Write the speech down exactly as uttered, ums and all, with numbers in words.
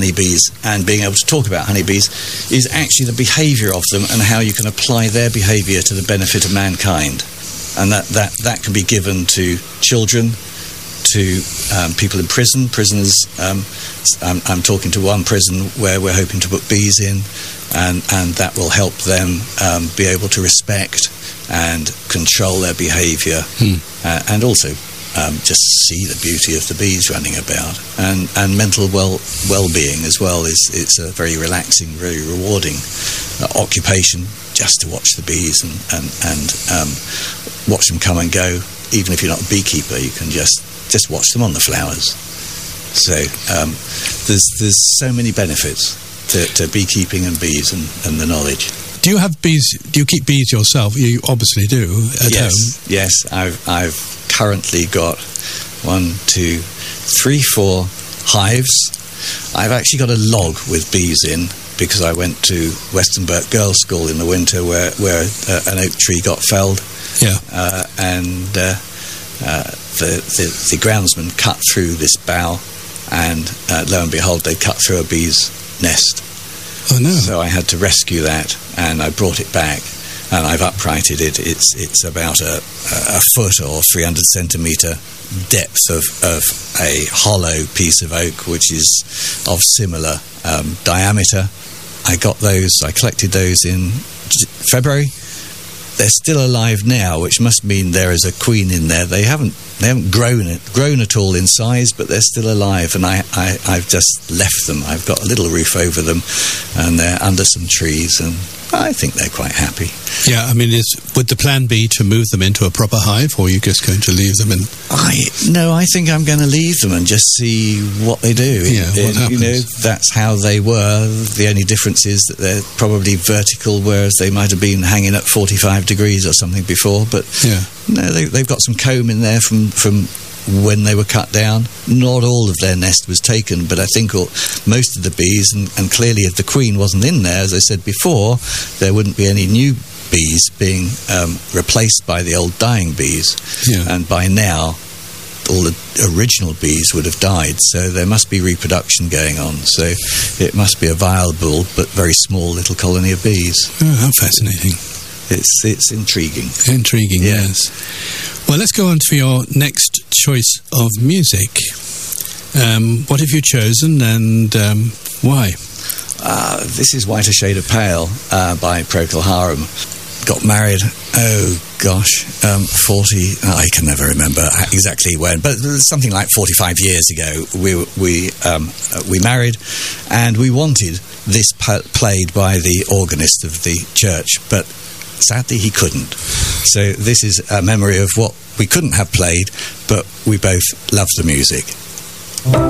honeybees and being able to talk about honeybees is actually the behaviour of them and how you can apply their behaviour to the benefit of mankind. And that, that, that can be given to children, to um, people in prison. Prisoners, um, I'm, I'm talking to one prison where we're hoping to put bees in, and, and that will help them um, be able to respect and control their behaviour, hmm. uh, and also um, just see the beauty of the bees running about. And, and mental well, well-being as well is it's a very relaxing, very rewarding uh, occupation, just to watch the bees and, and, and um, watch them come and go. Even if you're not a beekeeper, you can just just watch them on the flowers. So um, there's there's so many benefits to, to beekeeping and bees and, and the knowledge. Do you have bees? Do you keep bees yourself? You obviously do at yes, home. Yes, I've I've currently got one, two, three, four hives. I've actually got a log with bees in because I went to Weston Burke Girls' School in the winter where where uh, an oak tree got felled. Yeah, uh, and. Uh, Uh, the, the, the groundsman cut through this bough, and uh, lo and behold, they cut through a bee's nest. Oh no! So I had to rescue that, and I brought it back, and I've uprighted it. It's it's about a, a foot or three hundred centimetre depth of, of a hollow piece of oak, which is of similar um, diameter. I got those. I collected those in February. They're still alive now, which must mean there is a queen in there. They haven't they haven't grown it, grown at all in size, but they're still alive. And I, I, I've just left them. I've got a little roof over them, and they're under some trees, and I think they're quite happy. Yeah, I mean, is, would the plan be to move them into a proper hive, or are you just going to leave them in? I no, I think I'm going to leave them and just see what they do. Yeah, what it, happens? You know, that's how they were. The only difference is that they're probably vertical, whereas they might have been hanging at forty-five degrees or something before. But yeah, no, they, they've got some comb in there from from when they were cut down. Not all of their nest was taken, but I think all, most of the bees, and, and clearly if the queen wasn't in there, as I said before, there wouldn't be any new bees being um, replaced by the old dying bees. Yeah. And by now, all the original bees would have died, so there must be reproduction going on. So it must be a viable but very small little colony of bees. Oh, how fascinating. It's, it's intriguing. Intriguing, Yeah. yes. Well, let's go on to your next choice of music. Um, what have you chosen, and um, why? Uh, this is Whiter Shade of Pale uh, by Procol Harum. Got married, oh gosh, um, forty, I can never remember exactly when, but something like forty-five years ago, we we um, we married, and we wanted this p- played by the organist of the church, but sadly he couldn't. So this is a memory of what we couldn't have played, but we both loved the music.